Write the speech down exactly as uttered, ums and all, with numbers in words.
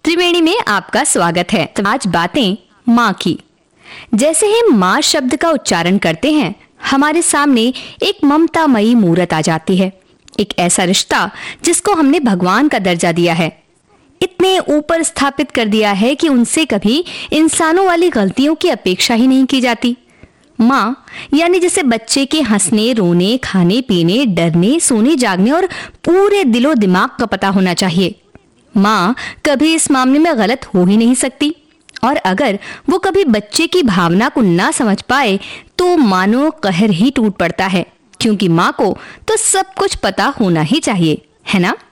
त्रिवेणी में आपका स्वागत है। तो आज बातें माँ की। जैसे ही माँ शब्द का उच्चारण करते हैं, हमारे सामने एक ममतामयी मूरत आ जाती है। एक ऐसा रिश्ता जिसको हमने भगवान का दर्जा दिया है, इतने ऊपर स्थापित कर दिया है कि उनसे कभी इंसानों वाली गलतियों की अपेक्षा ही नहीं की जाती। माँ यानी जिसे बच्चे के हंसने, रोने, खाने पीने, डरने, सोने, जागने और पूरे दिलो दिमाग का पता होना चाहिए। माँ कभी इस मामले में गलत हो ही नहीं सकती, और अगर वो कभी बच्चे की भावना को ना समझ पाए तो मानो कहर ही टूट पड़ता है, क्योंकि माँ को तो सब कुछ पता होना ही चाहिए, है ना।